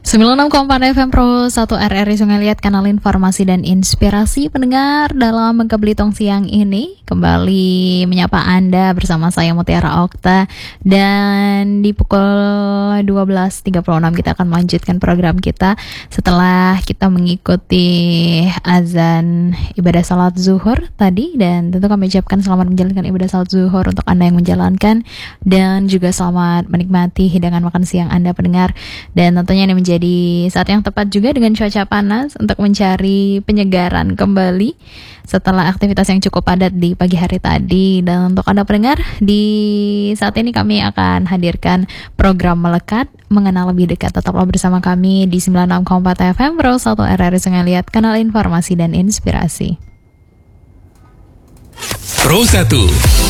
96,4 FM Pro 1 RRI Sungai Liat, kanal informasi dan inspirasi pendengar. Dalam Bangka Belitung siang ini kembali menyapa Anda bersama saya Mutiara Okta. Dan di pukul 12.36 kita akan melanjutkan program kita setelah kita mengikuti azan ibadah salat zuhur tadi. Dan tentu kami ucapkan selamat menjalankan ibadah salat zuhur untuk Anda yang menjalankan, dan juga selamat menikmati hidangan makan siang Anda pendengar. Dan tentunya ini menjadi saat yang tepat juga dengan cuaca panas untuk mencari penyegaran kembali setelah aktivitas yang cukup padat di pagi hari tadi. Dan untuk Anda pendengar, di saat ini kami akan hadirkan program Melekat, mengenal lebih dekat. Tetaplah bersama kami di 96,4 FM Pro 1 RRI Sungai Liat, kanal informasi dan inspirasi. Pro 1